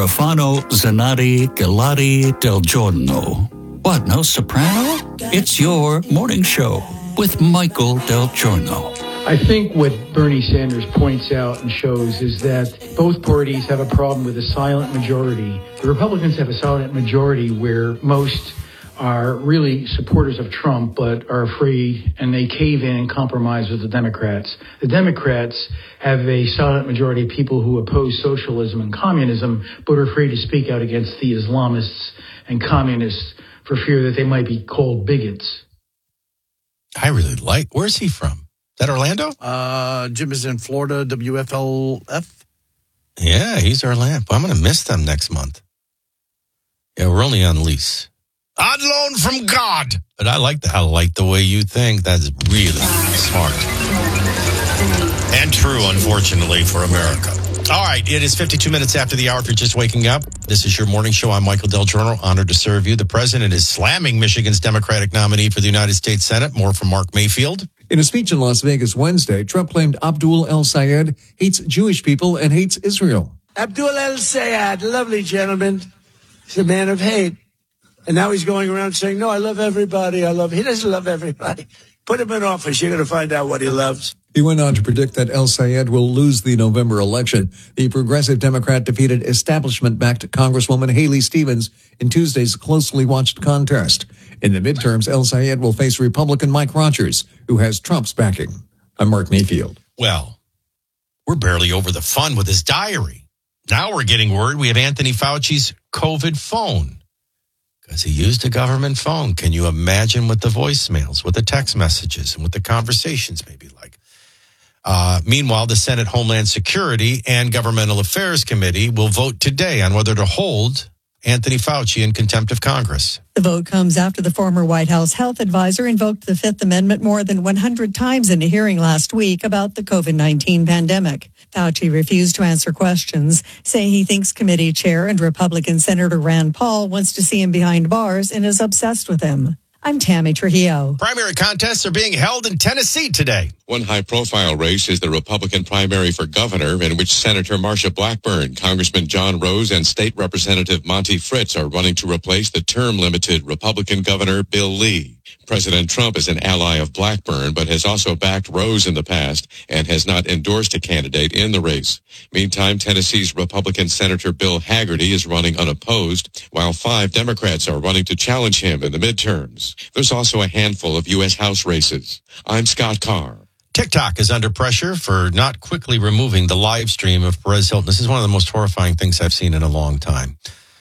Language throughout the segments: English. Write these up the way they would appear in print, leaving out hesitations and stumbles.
Stefano Zanotti Galati Del Giorno. What, no soprano? It's your morning show with Michael Del Giorno. I think what Bernie Sanders points out and shows is that both parties have a problem with a silent majority. The Republicans have a silent majority where most are really supporters of Trump but are afraid and they cave in and compromise with the Democrats. The Democrats have a silent majority of people who oppose socialism and communism but are afraid to speak out against the Islamists and communists for fear that they might be called bigots. I really like, where's he from? Is that Orlando? Jim is in Florida, WFLF. Yeah, he's Orlando. I'm going to miss them next month. Yeah, we're only on lease. On loan from God. But I like the way you think. That's really smart. And true, unfortunately, for America. All right, it is 52 minutes after the hour. If you're just waking up, this is your morning show. I'm Michael Del Giorno, honored to serve you. The president is slamming Michigan's Democratic nominee for the United States Senate. More from Mark Mayfield. In a speech in Las Vegas Wednesday, Trump claimed Abdul El-Sayed hates Jewish people and hates Israel. Abdul El-Sayed, lovely gentleman. He's a man of hate. And now he's going around saying, no, I love everybody. He doesn't love everybody. Put him in office. You're going to find out what he loves. He went on to predict that El-Sayed will lose the November election. The progressive Democrat defeated establishment-backed Congresswoman Haley Stevens in Tuesday's closely watched contest. In the midterms, El-Sayed will face Republican Mike Rogers, who has Trump's backing. I'm Mark Mayfield. Well, we're barely over the fun with his diary. Now we're getting word we have Anthony Fauci's COVID phone. Because he used a government phone. Can you imagine what the voicemails, what the text messages, and what the conversations may be like? Meanwhile, the Senate Homeland Security and Governmental Affairs Committee will vote today on whether to hold Anthony Fauci in contempt of Congress. The vote comes after the former White House health advisor invoked the Fifth Amendment more than 100 times in a hearing last week about the COVID-19 pandemic. Fauci refused to answer questions, saying he thinks committee chair and Republican Senator Rand Paul wants to see him behind bars and is obsessed with him. I'm Tammy Trujillo. Primary contests are being held in Tennessee today. One high-profile race is the Republican primary for governor, in which Senator Marsha Blackburn, Congressman John Rose, and State Representative Monty Fritz are running to replace the term-limited Republican Governor Bill Lee. President Trump is an ally of Blackburn, but has also backed Rose in the past and has not endorsed a candidate in the race. Meantime, Tennessee's Republican Senator Bill Hagerty is running unopposed, while 5 Democrats are running to challenge him in the midterms. There's also a handful of U.S. House races. I'm Scott Carr. TikTok is under pressure for not quickly removing the live stream of Perez Hilton. This is one of the most horrifying things I've seen in a long time.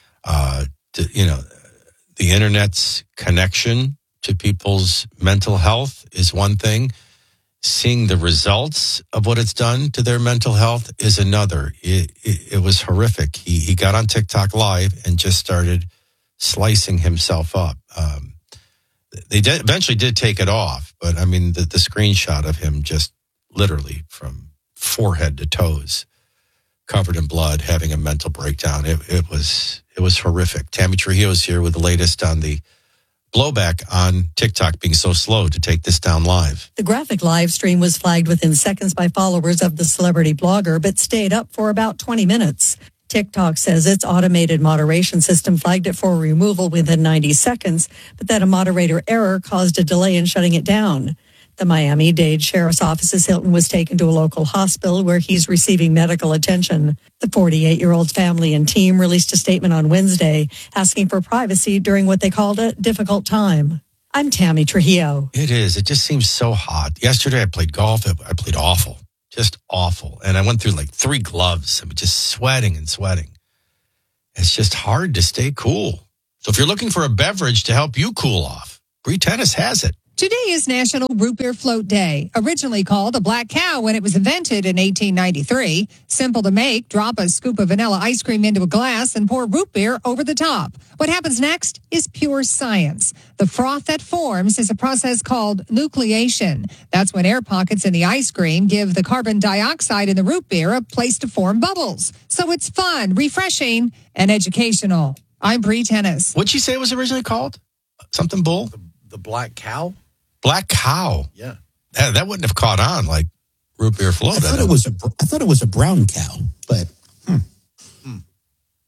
The internet's connection to people's mental health is one thing. Seeing the results of what it's done to their mental health is another. It was horrific. He got on TikTok Live and just started slicing himself up. They eventually did take it off, but I mean, the screenshot of him just literally from forehead to toes, covered in blood, having a mental breakdown. It was horrific. Tammy Trujillo is here with the latest on the blowback on TikTok being so slow to take this down live. The graphic live stream was flagged within seconds by followers of the celebrity blogger, but stayed up for about 20 minutes. TikTok says its automated moderation system flagged it for removal within 90 seconds, but that a moderator error caused a delay in shutting it down. The Miami-Dade Sheriff's Office's Hilton was taken to a local hospital where he's receiving medical attention. The 48-year-old's family and team released a statement on Wednesday asking for privacy during what they called a difficult time. I'm Tammy Trujillo. It is. It just seems so hot. Yesterday I played golf. I played awful. Just awful. And I went through like 3 gloves. I was just sweating and sweating. It's just hard to stay cool. So if you're looking for a beverage to help you cool off, Bree Tennis has it. Today is National Root Beer Float Day, originally called a black cow when it was invented in 1893. Simple to make, drop a scoop of vanilla ice cream into a glass and pour root beer over the top. What happens next is pure science. The froth that forms is a process called nucleation. That's when air pockets in the ice cream give the carbon dioxide in the root beer a place to form bubbles. So it's fun, refreshing, and educational. I'm Bree Tennis. What'd you say it was originally called? Something bull? The black cow? Black cow. Yeah. That wouldn't have caught on like root beer float. I thought it was a brown cow, but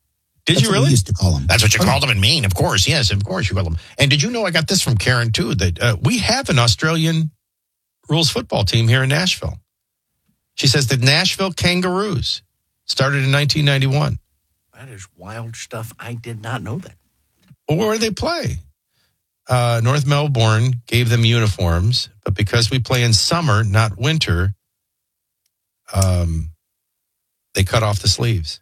Did That's you what really? we used to call them. That's what you called them in Maine, of course. Yes, of course you call them. And did you know, I got this from Karen, too, that we have an Australian rules football team here in Nashville. She says the Nashville Kangaroos started in 1991. That is wild stuff. I did not know that. Well, where do they play? North Melbourne gave them uniforms, but because we play in summer, not winter, they cut off the sleeves.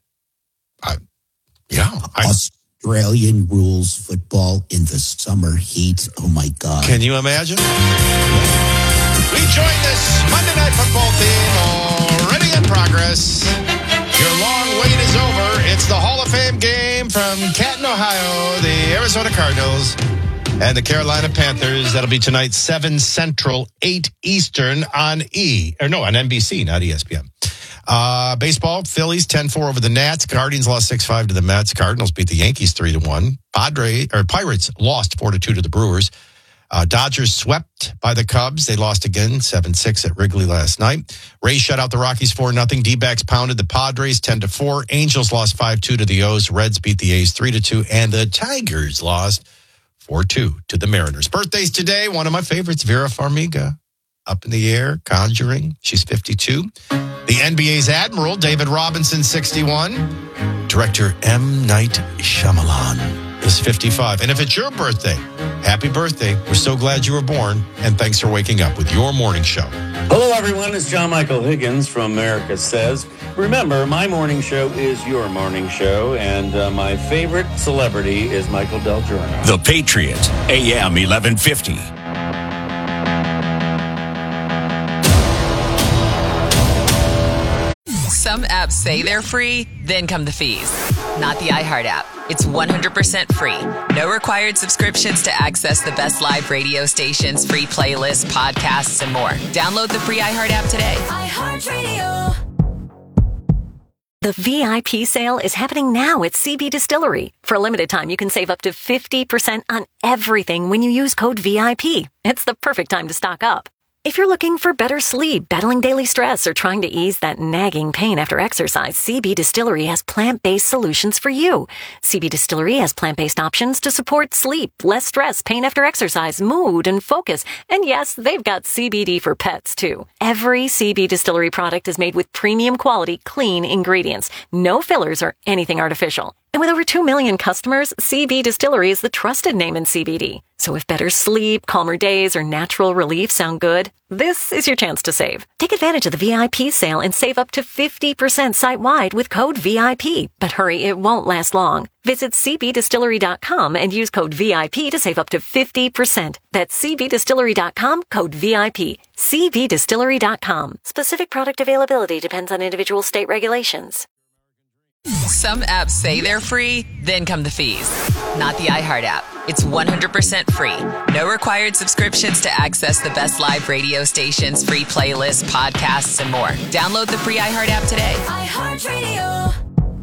Australian rules football in the summer heat. Oh, my God. Can you imagine? We join this Monday Night Football team already in progress. Your long wait is over. It's the Hall of Fame game from Canton, Ohio, the Arizona Cardinals and the Carolina Panthers. That'll be tonight, 7 Central, 8 Eastern on NBC, not ESPN. Baseball, Phillies 10-4 over the Nats. Guardians lost 6-5 to the Mets. Cardinals beat the Yankees 3-1. Pirates lost 4-2 to the Brewers. Dodgers swept by the Cubs. They lost again 7-6 at Wrigley last night. Rays shut out the Rockies 4-0. D-backs pounded the Padres 10-4. Angels lost 5-2 to the O's. Reds beat the A's 3-2. And the Tigers lost 4-2 to the Mariners. Birthdays today. One of my favorites, Vera Farmiga. Up in the air, Conjuring. She's 52. The NBA's Admiral, David Robinson, 61. Director M. Night Shyamalan is 55. And if it's your birthday, happy birthday. We're so glad you were born. And thanks for waking up with your morning show. Hello, everyone. It's John Michael Higgins from America Says. Remember, my morning show is your morning show, and my favorite celebrity is Michael Del Giorno. The Patriot, AM 1150. Some apps say they're free, then come the fees. Not the iHeart app. It's 100% free. No required subscriptions to access the best live radio stations, free playlists, podcasts, and more. Download the free iHeart app today. iHeartRadio. The VIP sale is happening now at CB Distillery. For a limited time, you can save up to 50% on everything when you use code VIP. It's the perfect time to stock up. If you're looking for better sleep, battling daily stress, or trying to ease that nagging pain after exercise, CB Distillery has plant-based solutions for you. CB Distillery has plant-based options to support sleep, less stress, pain after exercise, mood, and focus. And yes, they've got CBD for pets, too. Every CB Distillery product is made with premium quality, clean ingredients. No fillers or anything artificial. And with over 2 million customers, CB Distillery is the trusted name in CBD. So if better sleep, calmer days, or natural relief sound good, this is your chance to save. Take advantage of the VIP sale and save up to 50% site-wide with code VIP. But hurry, it won't last long. Visit cbdistillery.com and use code VIP to save up to 50%. That's cbdistillery.com, code VIP. cbdistillery.com. Specific product availability depends on individual state regulations. Some apps say they're free, then come the fees. Not the iHeart app. It's 100% free. No required subscriptions to access the best live radio stations, free playlists, podcasts, and more. Download the free iHeart app today. iHeartRadio.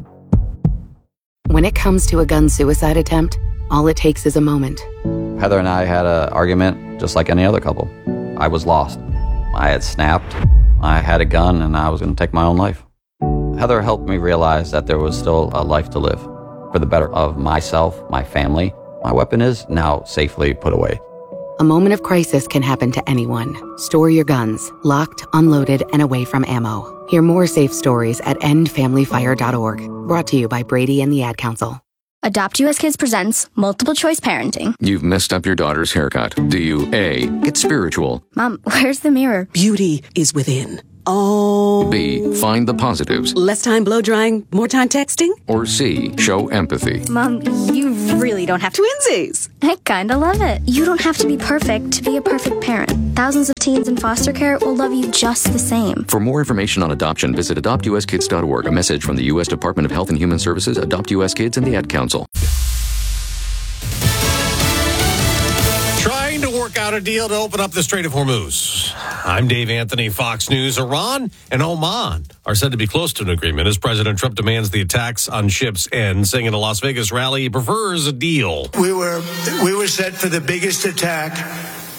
When it comes to a gun suicide attempt, all it takes is a moment. Heather and I had an argument just like any other couple. I was lost. I had snapped. I had a gun and I was going to take my own life. Heather helped me realize that there was still a life to live. For the better of myself, my family, my weapon is now safely put away. A moment of crisis can happen to anyone. Store your guns, locked, unloaded, and away from ammo. Hear more safe stories at endfamilyfire.org. Brought to you by Brady and the Ad Council. Adopt US Kids presents Multiple Choice Parenting. You've messed up your daughter's haircut. Do you A, get spiritual? Mom, where's the mirror? Beauty is within. Oh. B, find the positives. Less time blow drying, more time texting? Or C, show empathy. Mom, you really don't have to. Twinsies! I kinda love it. You don't have to be perfect to be a perfect parent. Thousands of teens in foster care will love you just the same. For more information on adoption, visit adoptuskids.org. A message from the U.S. Department of Health and Human Services, Adopt U.S. Kids, and the Ad Council. Trying to work out a deal to open up the Strait of Hormuz. I'm Dave Anthony, Fox News. Iran and Oman are said to be close to an agreement as President Trump demands the attacks on ships end, saying in a Las Vegas rally he prefers a deal. We were set for the biggest attack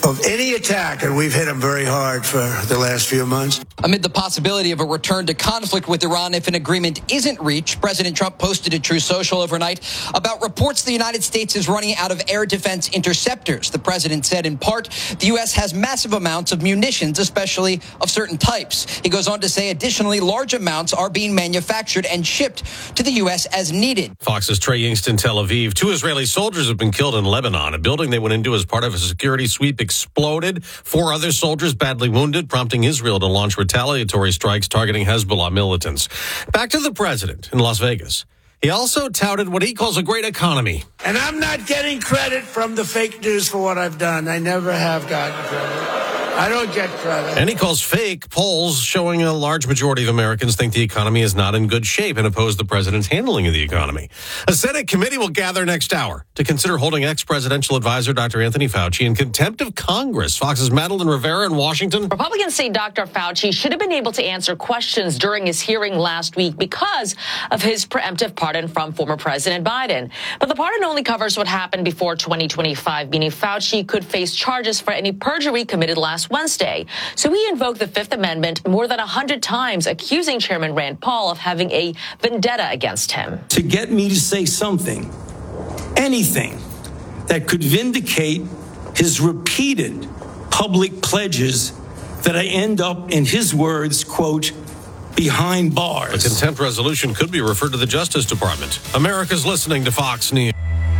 of any attack, and we've hit them very hard for the last few months. Amid the possibility of a return to conflict with Iran if an agreement isn't reached, President Trump posted to Truth Social overnight about reports the United States is running out of air defense interceptors. The president said, in part, the U.S. has massive amounts of munitions, especially of certain types. He goes on to say, additionally, large amounts are being manufactured and shipped to the U.S. as needed. Fox's Trey Yingst in Tel Aviv. 2 Israeli soldiers have been killed in Lebanon. A building they went into as part of a security sweep exploded. 4 other soldiers badly wounded, prompting Israel to launch retaliatory strikes targeting Hezbollah militants. Back to the president in Las Vegas. He also touted what he calls a great economy. And I'm not getting credit from the fake news for what I've done. I never have gotten credit. I don't get credit. And he calls fake polls showing a large majority of Americans think the economy is not in good shape and oppose the president's handling of the economy. A Senate committee will gather next hour to consider holding ex-presidential advisor Dr. Anthony Fauci in contempt of Congress. Fox's Madeline Rivera in Washington. Republicans say Dr. Fauci should have been able to answer questions during his hearing last week because of his preemptive pardon from former President Biden. But the pardon only covers what happened before 2025, meaning Fauci could face charges for any perjury committed last Wednesday. So he invoked the Fifth Amendment more than 100 times, accusing Chairman Rand Paul of having a vendetta against him. To get me to say something, anything, that could vindicate his repeated public pledges that I end up, in his words, quote, behind bars. The contempt resolution could be referred to the Justice Department. America's listening to Fox News.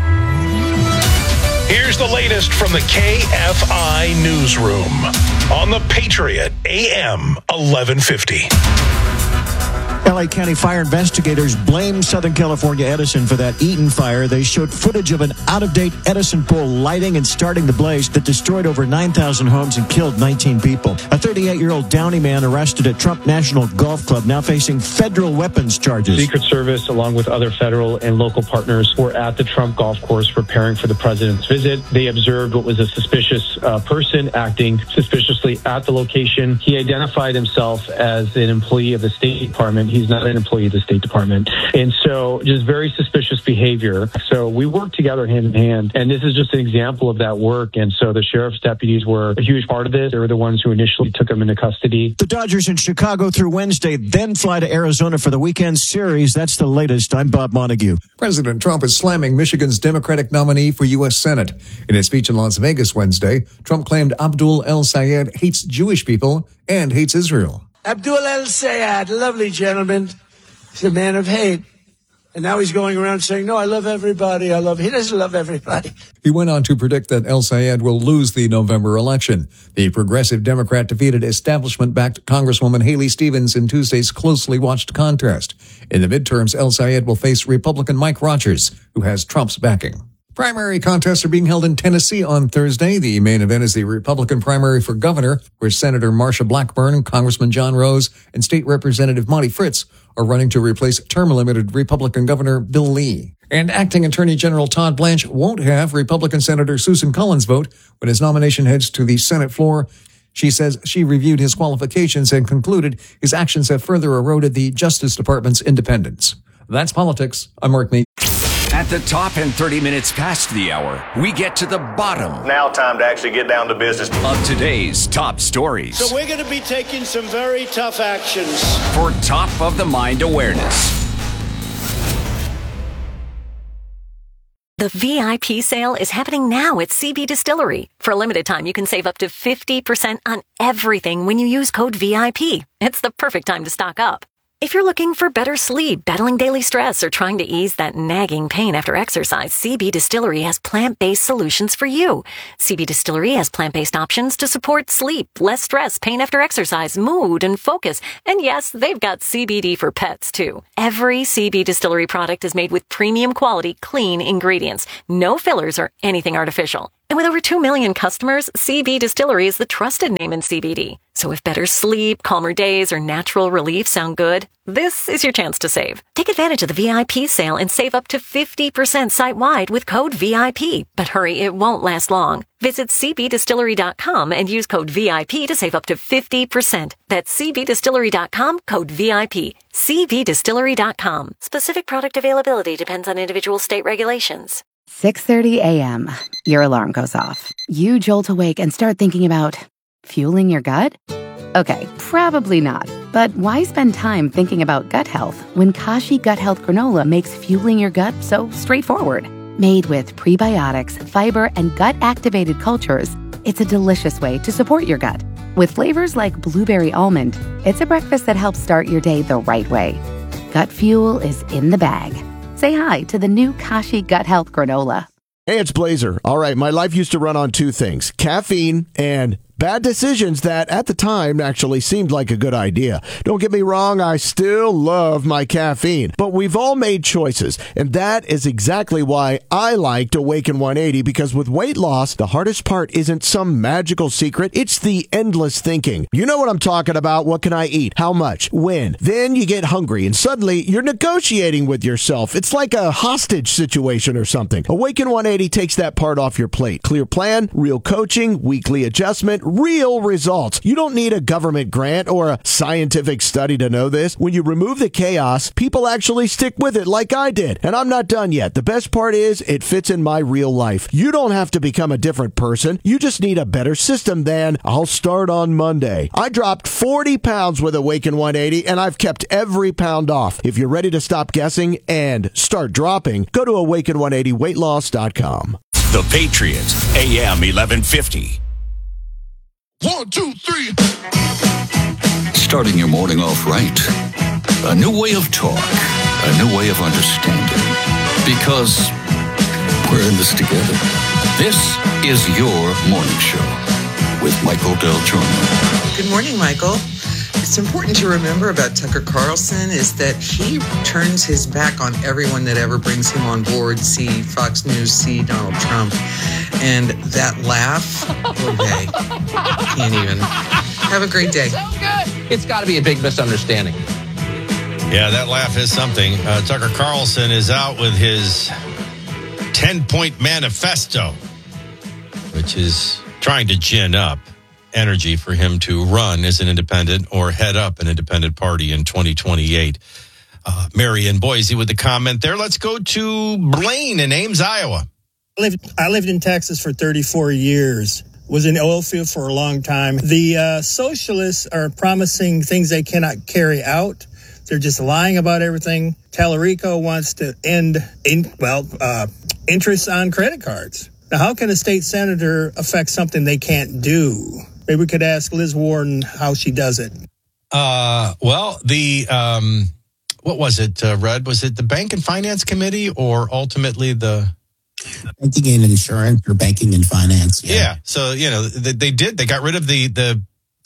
Here's the latest from the KFI Newsroom on the Patriot AM 1150. LA County fire investigators blame Southern California Edison for that Eaton fire. They showed footage of an out-of-date Edison pole lighting and starting the blaze that destroyed over 9,000 homes and killed 19 people. A 38-year-old Downey man arrested at Trump National Golf Club, now facing federal weapons charges. Secret Service, along with other federal and local partners, were at the Trump golf course preparing for the president's visit. They observed what was a suspicious person acting suspiciously at the location. He identified himself as an employee of the State Department. He's not an employee of the State Department. And so just very suspicious behavior. So we work together hand in hand. And this is just an example of that work. And so the sheriff's deputies were a huge part of this. They were the ones who initially took him into custody. The Dodgers in Chicago through Wednesday, then fly to Arizona for the weekend series. That's the latest. I'm Bob Montague. President Trump is slamming Michigan's Democratic nominee for U.S. Senate. In his speech in Las Vegas Wednesday, Trump claimed Abdul El-Sayed hates Jewish people and hates Israel. Abdul El-Sayed, lovely gentleman. He's a man of hate. And now he's going around saying, no, I love everybody. He doesn't love everybody. He went on to predict that El-Sayed will lose the November election. The progressive Democrat defeated establishment-backed Congresswoman Haley Stevens in Tuesday's closely watched contest. In the midterms, El-Sayed will face Republican Mike Rogers, who has Trump's backing. Primary contests are being held in Tennessee on Thursday. The main event is the Republican primary for governor, where Senator Marsha Blackburn, Congressman John Rose, and State Representative Monty Fritz are running to replace term-limited Republican Governor Bill Lee. And Acting Attorney General Todd Blanche won't have Republican Senator Susan Collins vote when his nomination heads to the Senate floor. She says she reviewed his qualifications and concluded his actions have further eroded the Justice Department's independence. That's politics. I'm Mark Mead. At the top and 30 minutes past the hour, we get to the bottom. Now time to actually get down to business. Of today's top stories. So we're going to be taking some very tough actions. For top of the mind awareness. The VIP sale is happening now at CB Distillery. For a limited time, you can save up to 50% on everything when you use code VIP. It's the perfect time to stock up. If you're looking for better sleep, battling daily stress, or trying to ease that nagging pain after exercise, CB Distillery has plant-based solutions for you. CB Distillery has plant-based options to support sleep, less stress, pain after exercise, mood, and focus. And yes, they've got CBD for pets, too. Every CB Distillery product is made with premium quality, clean ingredients. No fillers or anything artificial. And with over 2 million customers, CB Distillery is the trusted name in CBD. So if better sleep, calmer days, or natural relief sound good, this is your chance to save. Take advantage of the VIP sale and save up to 50% site-wide with code VIP. But hurry, it won't last long. Visit cbdistillery.com and use code VIP to save up to 50%. That's cbdistillery.com, code VIP. cbdistillery.com. Specific product availability depends on individual state regulations. 6:30 a.m. Your alarm goes off. You jolt awake and start thinking about fueling your gut? Okay, probably not. But why spend time thinking about gut health when Kashi Gut Health Granola makes fueling your gut so straightforward? Made with prebiotics, fiber, and gut-activated cultures, it's a delicious way to support your gut. With flavors like blueberry almond, it's a breakfast that helps start your day the right way. Gut fuel is in the bag. Say hi to the new Kashi Gut Health Granola. Hey, it's Blazer. All right, my life used to run on two things, caffeine and bad decisions that at the time actually seemed like a good idea. Don't get me wrong, I still love my caffeine, but we've all made choices, and that is exactly why I liked Awaken 180, because with weight loss, the hardest part isn't some magical secret, it's the endless thinking. You know what I'm talking about. What can I eat? How much? When? Then you get hungry, and suddenly you're negotiating with yourself. It's like a hostage situation or something. Awaken 180 takes that part off your plate. Clear plan, real coaching, weekly adjustment, real results. You don't need a government grant or a scientific study to know this. When you remove the chaos, people actually stick with it like I did. And I'm not done yet. The best part is it fits in my real life. You don't have to become a different person. You just need a better system than I'll start on Monday. I dropped 40 pounds with Awaken 180 and I've kept every pound off. If you're ready to stop guessing and start dropping, go to awaken180weightloss.com. The Patriot, AM 1150. 1, 2, 3. Starting your morning off right. A new way of talk. A new way of understanding. Because we're in this together. This is your morning show with Michael Del Giorno. Good morning, Michael. It's important to remember about Tucker Carlson is that he turns his back on everyone that ever brings him on board. See Fox News, see Donald Trump. And that laugh, okay, can't even. Have a great day. So good. It's got to be a big misunderstanding. Yeah, that laugh is something. Tucker Carlson is out with his 10-point manifesto, which is trying to gin up energy for him to run as an independent or head up an independent party in 2028. Mary in Boise with the comment there. Let's go to Blaine in Ames, Iowa. I lived in Texas for 34 years, was in the oil field for a long time. The socialists are promising things they cannot carry out. They're just lying about everything. Tallarico wants to end interest on credit cards. Now, how can a state senator affect something they can't do? Maybe we could ask Liz Warren how she does it. What was it, Red? Was it the Bank and Finance Committee or ultimately the... Banking and insurance or banking and finance. Yeah. So, they got rid of the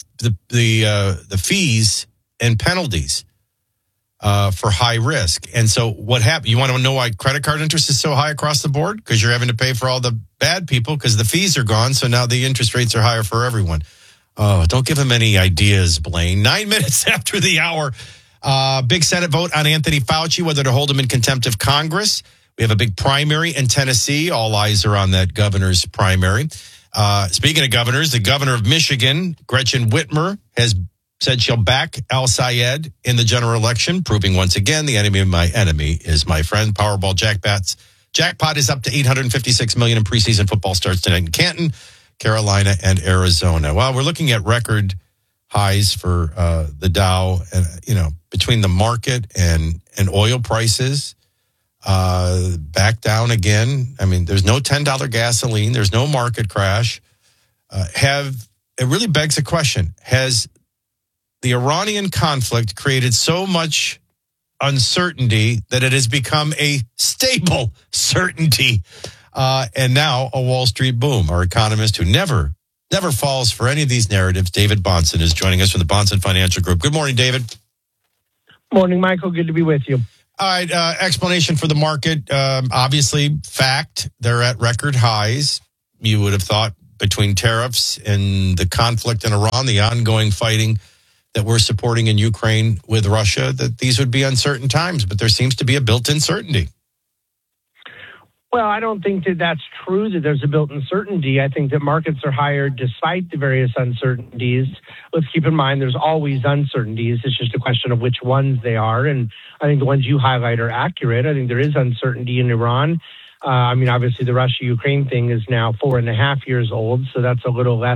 fees and penalties for high risk. And so what happened? You want to know why credit card interest is so high across the board? Because you're having to pay for all the bad people because the fees are gone. So now the interest rates are higher for everyone. Oh, don't give him any ideas, Blaine. 9 minutes after the hour. Big Senate vote on Anthony Fauci, whether to hold him in contempt of Congress. We have a big primary in Tennessee. All eyes are on that governor's primary. Speaking of governors, the governor of Michigan, Gretchen Whitmer, has said she'll back Al-Sayed in the general election, proving once again the enemy of my enemy is my friend. Powerball jackpot is up to $856 million in preseason football starts tonight in Canton, Carolina, and Arizona. Well, we're looking at record highs for the Dow, and between the market and oil prices. Back down again. I mean, there's no $10 gasoline. There's no market crash. It really begs a question. Has the Iranian conflict created so much uncertainty that it has become a stable certainty? And now a Wall Street boom. Our economist who never falls for any of these narratives, David Bahnsen, is joining us from the Bahnsen Financial Group. Good morning, David. Morning, Michael. Good to be with you. All right, explanation for the market. Obviously, fact, they're at record highs. You would have thought between tariffs and the conflict in Iran, the ongoing fighting that we're supporting in Ukraine with Russia, that these would be uncertain times, but there seems to be a built-in certainty. Well, I don't think that that's true, that there's a built-in certainty. I think that markets are higher despite the various uncertainties. Let's keep in mind there's always uncertainties. It's just a question of which ones they are. And I think the ones you highlight are accurate. I think there is uncertainty in Iran. Obviously, the Russia-Ukraine thing is now 4.5 years old, so that's a little less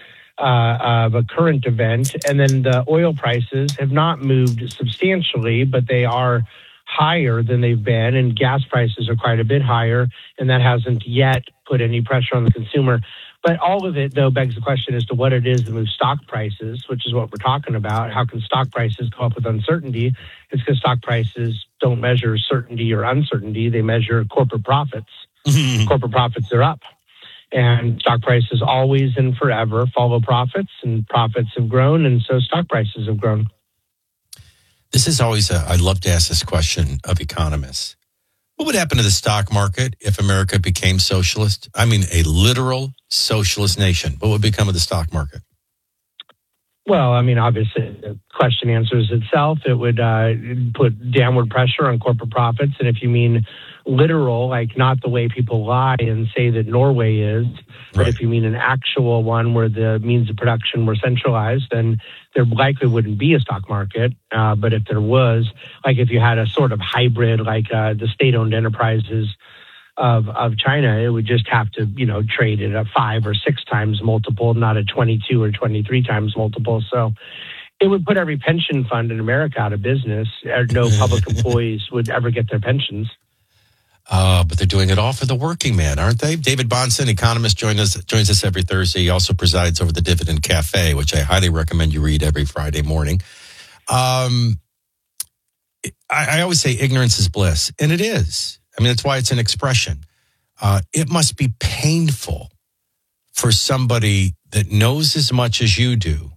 of a current event. And then the oil prices have not moved substantially, but they are higher than they've been, and gas prices are quite a bit higher, and that hasn't yet put any pressure on the consumer. But all of it, though, begs the question as to what it is that moves stock prices, which is what we're talking about. How can stock prices go up with uncertainty? It's because stock prices don't measure certainty or uncertainty. They measure corporate profits. Corporate profits are up. And stock prices always and forever follow profits, and profits have grown, and so stock prices have grown. This is always I love to ask this question of economists. What would happen to the stock market if America became socialist? I mean, a literal socialist nation. What would become of the stock market? Well, obviously, the question answers itself. It would put downward pressure on corporate profits. And if you mean literal, like not the way people lie and say that Norway is, but if you mean an actual one where the means of production were centralized, then there likely wouldn't be a stock market. But if there was, like if you had a sort of hybrid, like the state-owned enterprises of China, it would just have to, trade at a 5 or 6 times multiple, not a 22 or 23 times multiple. So it would put every pension fund in America out of business. No public employees would ever get their pensions. But they're doing it all for the working man, aren't they? David Bahnsen, economist, joins us every Thursday. He also presides over the Dividend Cafe, which I highly recommend you read every Friday morning. I always say ignorance is bliss, and it is. That's why it's an expression. It must be painful for somebody that knows as much as you do.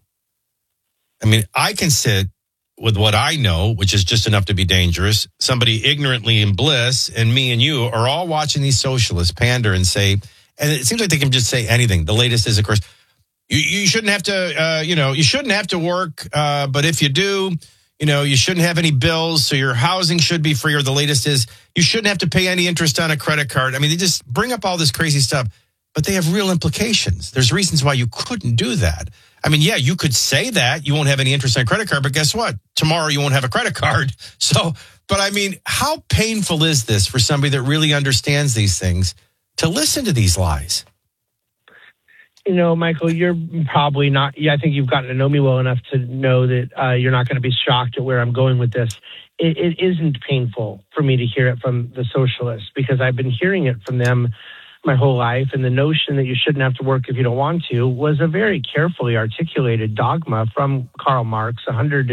I can sit with what I know, which is just enough to be dangerous, somebody ignorantly in bliss, and me and you are all watching these socialists pander and say, and it seems like they can just say anything. The latest is, of course, you shouldn't have to, you shouldn't have to work, but if you do, you shouldn't have any bills, so your housing should be free. Or the latest is you shouldn't have to pay any interest on a credit card. They just bring up all this crazy stuff, but they have real implications. There's reasons why you couldn't do that. Yeah, you could say that you won't have any interest on a credit card, but guess what? Tomorrow you won't have a credit card. So, but how painful is this for somebody that really understands these things to listen to these lies? Michael, you're probably not. I think you've gotten to know me well enough to know that you're not going to be shocked at where I'm going with this. It isn't painful for me to hear it from the socialists because I've been hearing it from them my whole life. And the notion that you shouldn't have to work if you don't want to was a very carefully articulated dogma from Karl Marx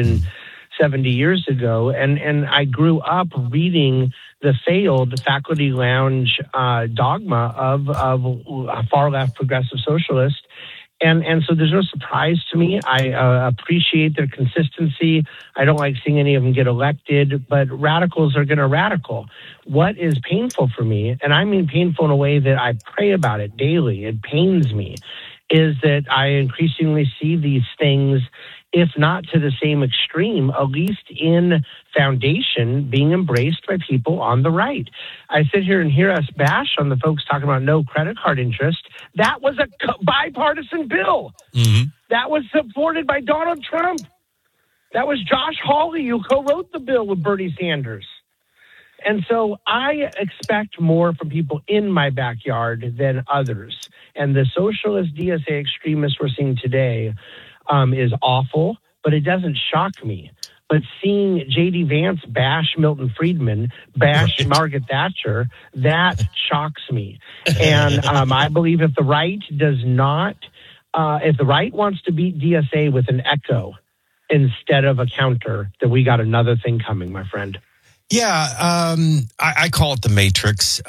170 years ago. And I grew up reading the failed faculty lounge dogma of a far-left progressive socialist. And so there's no surprise to me. I appreciate their consistency. I don't like seeing any of them get elected, but radicals are going to radical. What is painful for me, and I mean painful in a way that I pray about it daily, it pains me, is that I increasingly see these things, if not to the same extreme, at least in foundation, being embraced by people on the right. I sit here and hear us bash on the folks talking about no credit card interest. That was a bipartisan bill. Mm-hmm. That was supported by Donald Trump. That was Josh Hawley who co-wrote the bill with Bernie Sanders. And so I expect more from people in my backyard than others. And the socialist DSA extremists we're seeing today is awful, but it doesn't shock me. But seeing J.D. Vance bash Milton Friedman, bash Margaret Thatcher, that shocks me. And I believe if the right does not, if the right wants to beat DSA with an echo instead of a counter, then we got another thing coming, my friend. Yeah, I call it the Matrix.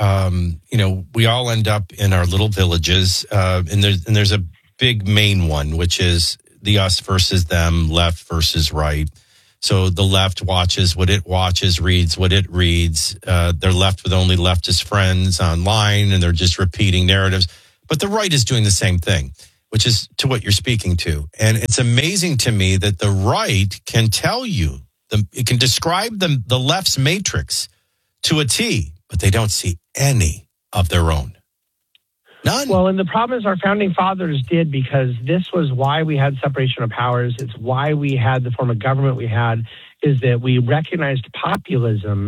We all end up in our little villages, and there's a big main one, which is the us versus them, left versus right. So the left watches what it watches, reads what it reads. They're left with only leftist friends online, and they're just repeating narratives. But the right is doing the same thing, which is to what you're speaking to. And it's amazing to me that the right can tell you, it can describe the left's matrix to a T, but they don't see any of their own. None. Well, and the problem is our founding fathers did, because this was why we had separation of powers. It's why we had the form of government we had, is that we recognized populism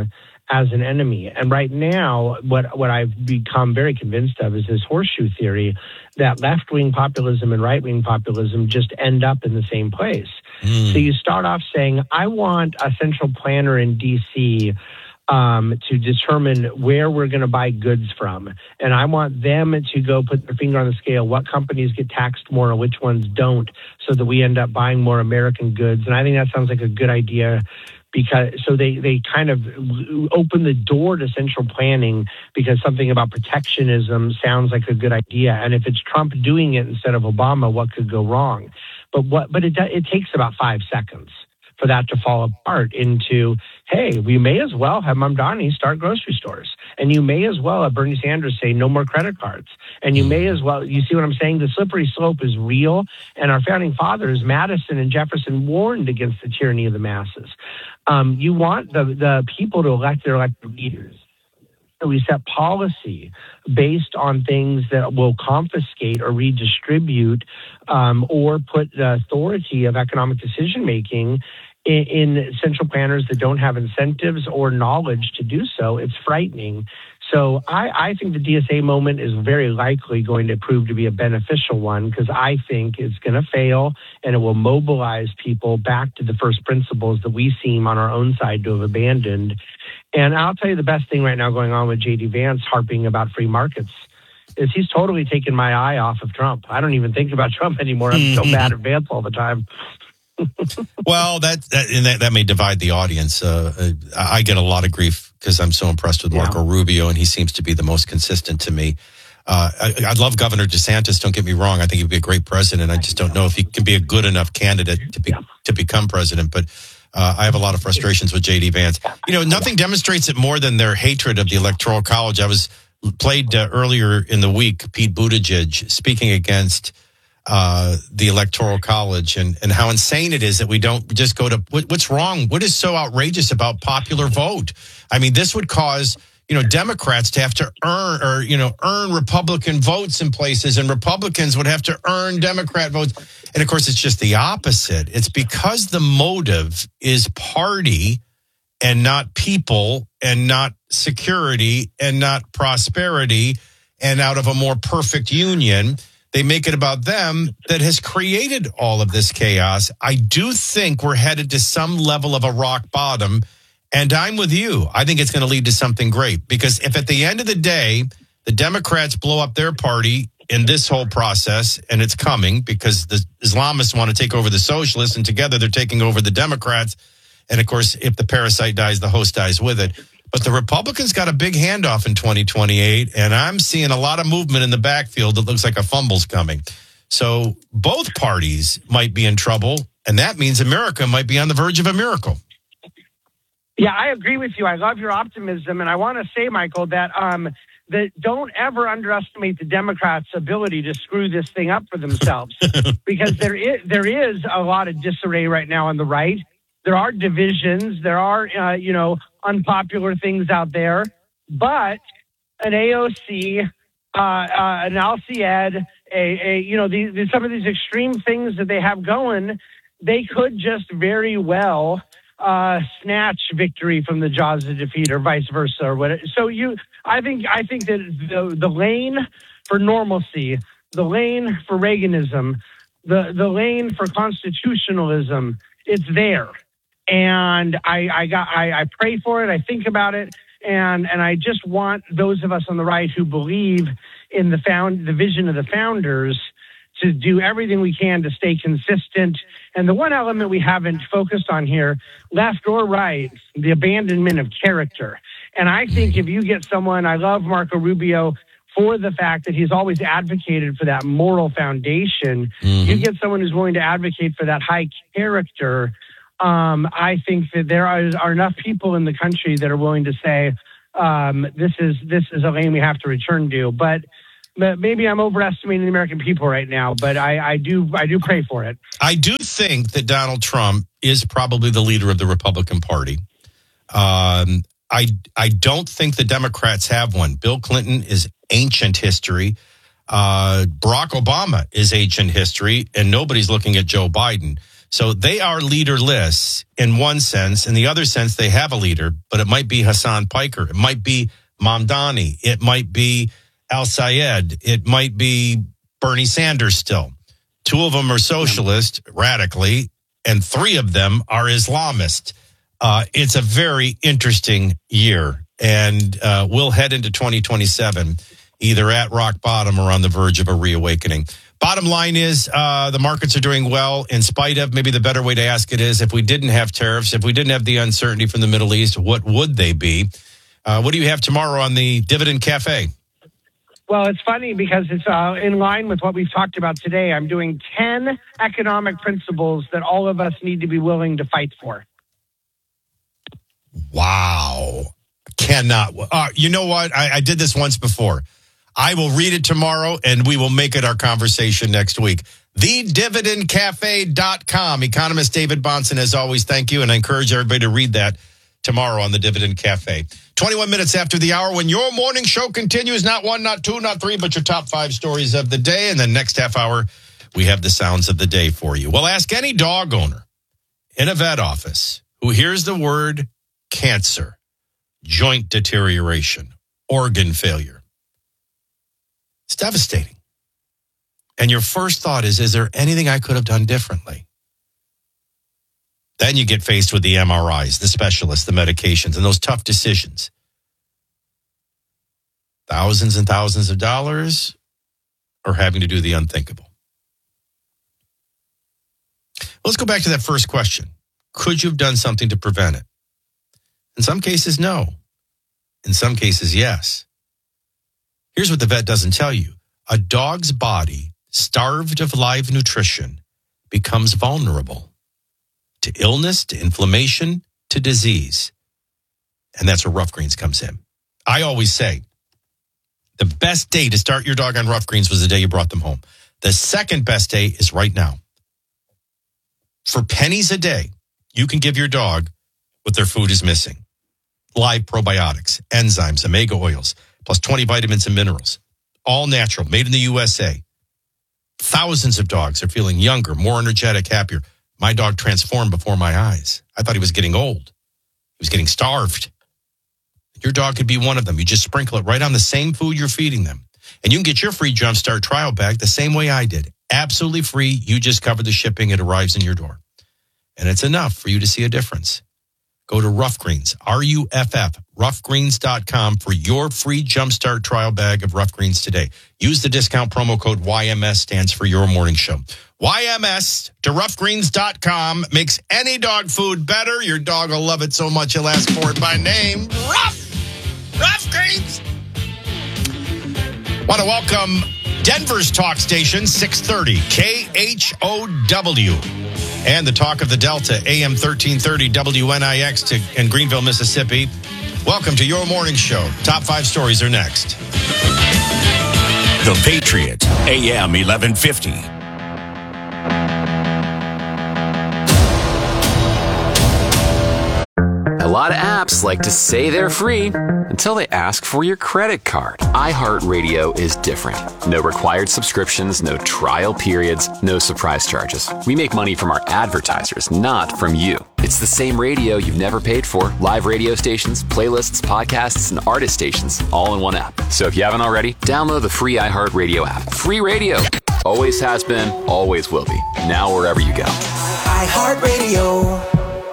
as an enemy. And right now, what I've become very convinced of is this horseshoe theory that left-wing populism and right-wing populism just end up in the same place. So you start off saying, I want a central planner in D.C. To determine where we're going to buy goods from. And I want them to go put their finger on the scale, what companies get taxed more and which ones don't, so that we end up buying more American goods. And I think that sounds like a good idea, because so they kind of open the door to central planning, because something about protectionism sounds like a good idea. And if it's Trump doing it instead of Obama, what could go wrong? But it takes about 5 seconds for that to fall apart into, hey, we may as well have Mamdani start grocery stores. And you may as well have Bernie Sanders say no more credit cards. And you may as well, you see what I'm saying? The slippery slope is real. And our founding fathers, Madison and Jefferson, warned against the tyranny of the masses. You want the people to elect their elected leaders. We set policy based on things that will confiscate or redistribute or put the authority of economic decision-making in central planners that don't have incentives or knowledge to do so. It's frightening. So I think the DSA moment is very likely going to prove to be a beneficial one, because I think it's going to fail and it will mobilize people back to the first principles that we seem on our own side to have abandoned. And I'll tell you the best thing right now going on with J.D. Vance harping about free markets is he's totally taken my eye off of Trump. I don't even think about Trump anymore. I'm so mad at Vance all the time. Well, that may divide the audience. I get a lot of grief because I'm so impressed with Marco Rubio, and he seems to be the most consistent to me. I love Governor DeSantis. Don't get me wrong. I think he'd be a great president. I just don't know if he can be a good enough candidate to become president. But I have a lot of frustrations with J.D. Vance. You know, nothing demonstrates it more than their hatred of the Electoral College. I was played earlier in the week, Pete Buttigieg speaking against the Electoral College and how insane it is that we don't just go to what's wrong. What is so outrageous about popular vote? I mean, this would cause, Democrats to have to earn Republican votes in places, and Republicans would have to earn Democrat votes. And of course, it's just the opposite. It's because the motive is party and not people and not security and not prosperity and out of a more perfect union. They make it about them that has created all of this chaos. I do think we're headed to some level of a rock bottom, and I'm with you. I think it's going to lead to something great, because if at the end of the day, the Democrats blow up their party in this whole process, and it's coming because the Islamists want to take over the socialists, and together they're taking over the Democrats. And of course, if the parasite dies, the host dies with it. But the Republicans got a big handoff in 2028, and I'm seeing a lot of movement in the backfield that looks like a fumble's coming. So both parties might be in trouble, and that means America might be on the verge of a miracle. Yeah, I agree with you. I love your optimism, and I want to say, Michael, that don't ever underestimate the Democrats' ability to screw this thing up for themselves, because there is a lot of disarray right now on the right. There are divisions. There are, unpopular things out there. But an AOC, an Al-Sayed, some of these extreme things that they have going, they could just very well snatch victory from the jaws of defeat, or vice versa, or whatever. So I think that the lane for normalcy, the lane for Reaganism, the lane for constitutionalism, it's there. And I pray for it. I think about it. And I just want those of us on the right who believe in the vision of the founders to do everything we can to stay consistent. And the one element we haven't focused on here, left or right, the abandonment of character. And I think if you get someone, I love Marco Rubio for the fact that he's always advocated for that moral foundation. You get someone who's willing to advocate for that high character. I think that there are enough people in the country that are willing to say, this is a lane we have to return to. But maybe I'm overestimating the American people right now, but I do pray for it. I do think that Donald Trump is probably the leader of the Republican Party. I don't think the Democrats have one. Bill Clinton is ancient history. Barack Obama is ancient history, and nobody's looking at Joe Biden. So they are leaderless in one sense. In the other sense, they have a leader, but it might be Hassan Piker. It might be Mamdani. It might be Al-Sayed. It might be Bernie Sanders still. 2 of them are socialist, radically, and 3 of them are Islamist. It's a very interesting year, and we'll head into 2027 either at rock bottom or on the verge of a reawakening. Bottom line is the markets are doing well in spite of, maybe the better way to ask it is, if we didn't have tariffs, if we didn't have the uncertainty from the Middle East, what would they be? What do you have tomorrow on the Dividend Cafe? Well, it's funny because it's in line with what we've talked about today. I'm doing 10 economic principles that all of us need to be willing to fight for. Wow. Cannot. You know what? I did this once before. I will read it tomorrow, and we will make it our conversation next week. TheDividendCafe.com. Economist David Bahnsen, as always, thank you, and I encourage everybody to read that tomorrow on the Dividend Cafe. 21 minutes after the hour, when your morning show continues, not 1, not 2, not 3, but your top 5 stories of the day. And then next half hour, we have the sounds of the day for you. Well, ask any dog owner in a vet office who hears the word cancer, joint deterioration, organ failure. It's devastating. And your first thought is there anything I could have done differently? Then you get faced with the MRIs, the specialists, the medications, and those tough decisions. Thousands and thousands of dollars, or having to do the unthinkable. Let's go back to that first question. Could you have done something to prevent it? In some cases, no. In some cases, yes. Here's what the vet doesn't tell you. A dog's body, starved of live nutrition, becomes vulnerable to illness, to inflammation, to disease. And that's where Rough Greens comes in. I always say, the best day to start your dog on Rough Greens was the day you brought them home. The second best day is right now. For pennies a day, you can give your dog what their food is missing. Live probiotics, enzymes, omega oils, plus 20 vitamins and minerals. All natural, made in the USA. Thousands of dogs are feeling younger, more energetic, happier. My dog transformed before my eyes. I thought he was getting old. He was getting starved. Your dog could be one of them. You just sprinkle it right on the same food you're feeding them. And you can get your free Jumpstart trial bag the same way I did. Absolutely free. You just cover the shipping. It arrives in your door. And it's enough for you to see a difference. Go to Rough Greens, RUFF, roughgreens.com for your free Jumpstart trial bag of Rough Greens today. Use the discount promo code YMS, stands for Your Morning Show. YMS to roughgreens.com makes any dog food better. Your dog will love it so much he'll ask for it by name. Rough Greens. Want to welcome Denver's talk station, 630 KHOW. And the talk of the Delta, AM 1330 WNIX in Greenville, Mississippi. Welcome to Your Morning Show. Top 5 stories are next. The Patriot, AM 1150. A lot of apps like to say they're free until they ask for your credit card. iHeartRadio is different. No required subscriptions, no trial periods, no surprise charges. We make money from our advertisers, not from you. It's the same radio you've never paid for. Live radio stations, playlists, podcasts, and artist stations, all in one app. So if you haven't already, download the free iHeartRadio app. Free radio. Always has been, always will be. Now wherever you go. iHeartRadio.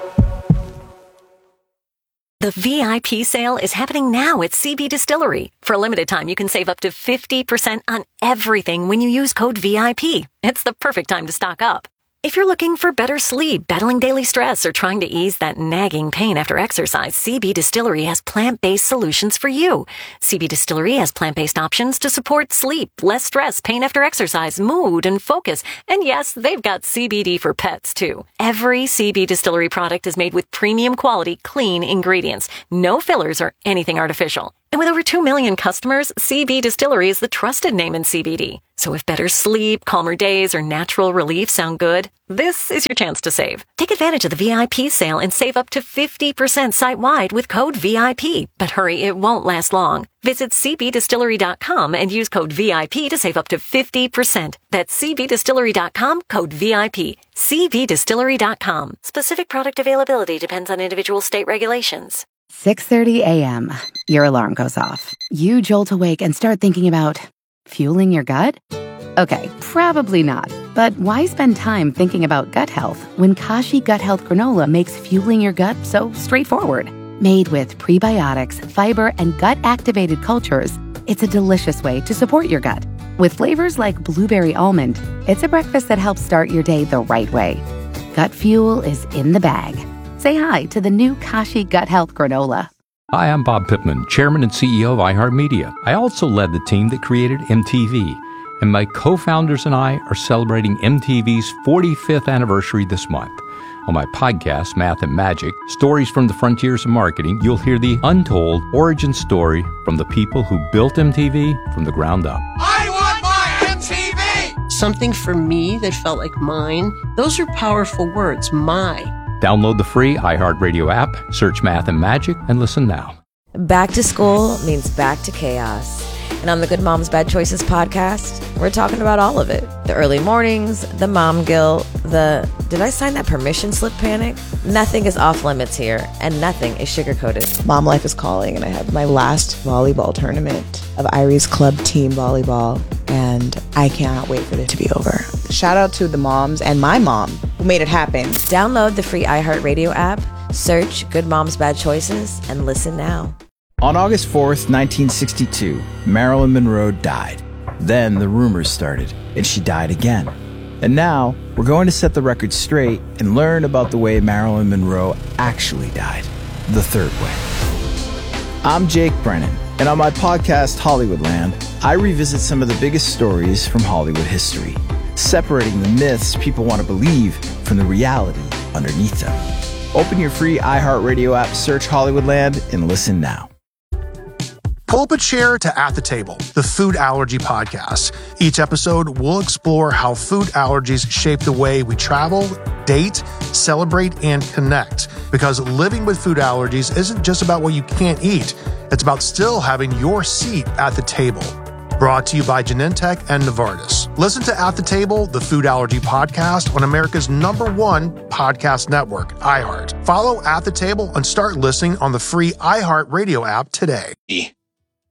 The VIP sale is happening now at CB Distillery. For a limited time, you can save up to 50% on everything when you use code VIP. It's the perfect time to stock up. If you're looking for better sleep, battling daily stress, or trying to ease that nagging pain after exercise, CB Distillery has plant-based solutions for you. CB Distillery has plant-based options to support sleep, less stress, pain after exercise, mood, and focus. And yes, they've got CBD for pets, too. Every CB Distillery product is made with premium quality, clean ingredients. No fillers or anything artificial. And with over 2 million customers, CB Distillery is the trusted name in CBD. So if better sleep, calmer days, or natural relief sound good, this is your chance to save. Take advantage of the VIP sale and save up to 50% site-wide with code VIP. But hurry, it won't last long. Visit cbdistillery.com and use code VIP to save up to 50%. That's cbdistillery.com, code VIP. cbdistillery.com. Specific product availability depends on individual state regulations. 6:30 a.m. Your alarm goes off. You jolt awake and start thinking about fueling your gut? Okay, probably not. But why spend time thinking about gut health when Kashi Gut Health Granola makes fueling your gut so straightforward? Made with prebiotics, fiber, and gut-activated cultures, it's a delicious way to support your gut. With flavors like blueberry almond, it's a breakfast that helps start your day the right way. Gut fuel is in the bag. Say hi to the new Kashi Gut Health Granola. Hi, I'm Bob Pittman, Chairman and CEO of iHeartMedia. I also led the team that created MTV, and my co-founders and I are celebrating MTV's 45th anniversary this month. On my podcast, Math and Magic, Stories from the Frontiers of Marketing, you'll hear the untold origin story from the people who built MTV from the ground up. I want my MTV! Something for me that felt like mine. Those are powerful words, my. Download the free iHeartRadio app, search Math and Magic, and listen now. Back to school means back to chaos. And on the Good Moms Bad Choices podcast, we're talking about all of it. The early mornings, the mom guilt, the did I sign that permission slip panic? Nothing is off limits here, and nothing is sugar-coated. Mom life is calling, and I have my last volleyball tournament of Irie's Club Team Volleyball, and I cannot wait for it to be over. Shout out to the moms and my mom who made it happen. Download the free iHeartRadio app, search Good Moms Bad Choices, and listen now. On August 4th, 1962, Marilyn Monroe died. Then the rumors started, and she died again. And now, we're going to set the record straight and learn about the way Marilyn Monroe actually died. The third way. I'm Jake Brennan, and on my podcast, Hollywoodland, I revisit some of the biggest stories from Hollywood history, separating the myths people want to believe from the reality underneath them. Open your free iHeartRadio app, search Hollywoodland, and listen now. Pull up a chair to At the Table, the food allergy podcast. Each episode, we'll explore how food allergies shape the way we travel, date, celebrate, and connect. Because living with food allergies isn't just about what you can't eat. It's about still having your seat at the table. Brought to you by Genentech and Novartis. Listen to At the Table, the food allergy podcast on America's #1 podcast network, iHeart. Follow At the Table and start listening on the free iHeartRadio app today.